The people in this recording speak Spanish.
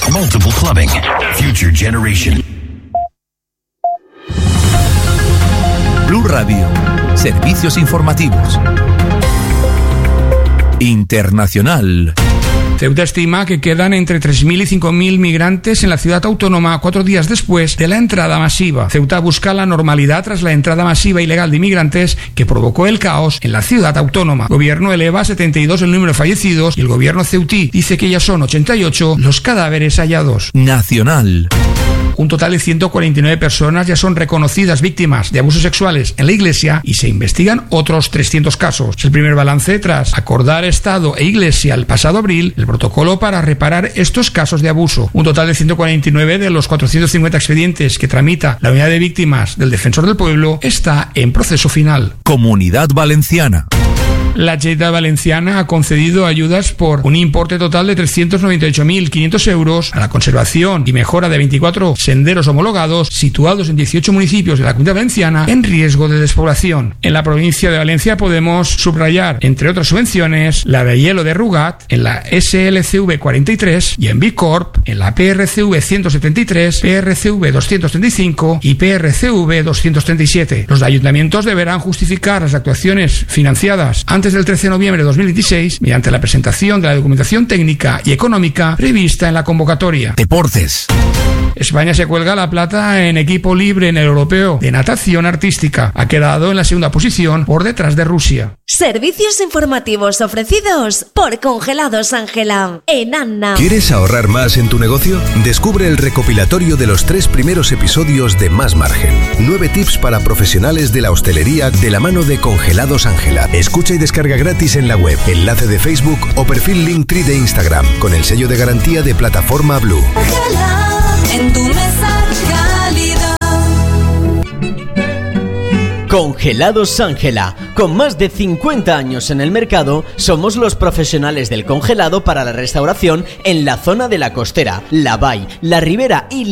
Multiple clubbing. Future generation. Blu Radio. Servicios informativos. Internacional. Ceuta estima que quedan entre 3.000 y 5.000 migrantes en la ciudad autónoma 4 días después de la entrada masiva. Ceuta busca la normalidad tras la entrada masiva ilegal de inmigrantes que provocó el caos en la ciudad autónoma. El gobierno eleva a 72 el número de fallecidos y el gobierno ceutí dice que ya son 88 los cadáveres hallados. Nacional. Un total de 149 personas ya son reconocidas víctimas de abusos sexuales en la Iglesia y se investigan otros 300 casos. Es el primer balance tras acordar Estado e Iglesia el pasado abril el protocolo para reparar estos casos de abuso. Un total de 149 de los 450 expedientes que tramita la Unidad de Víctimas del Defensor del Pueblo está en proceso final. Comunidad Valenciana. La Generalitat Valenciana ha concedido ayudas por un importe total de 398.500 euros a la conservación y mejora de 24 senderos homologados situados en 18 municipios de la Comunidad Valenciana en riesgo de despoblación. En la provincia de Valencia podemos subrayar, entre otras subvenciones, la de hielo de Rugat, en la SLCV 43 y en Bicorp, en la PRCV 173, PRCV 235 y PRCV 237. Los ayuntamientos deberán justificar las actuaciones financiadas antes del 13 de noviembre de 2026 mediante la presentación de la documentación técnica y económica prevista en la convocatoria. Deportes. España se cuelga la plata en equipo libre en el europeo de natación artística. Ha quedado en la segunda posición por detrás de Rusia. Servicios informativos ofrecidos por Congelados Ángela en Anna. ¿Quieres ahorrar más en tu negocio? Descubre el recopilatorio de los 3 primeros episodios de Más Margen. 9 tips para profesionales de la hostelería de la mano de Congelados Ángela. Escucha y descarga gratis en la web, enlace de Facebook o perfil Linktree de Instagram con el sello de garantía de Plataforma Blue. En tu mesa calidad. Congelados Ángela. Con más de 50 años en el mercado, somos los profesionales del congelado para la restauración en la zona de la costera, la Vall, la Ribera y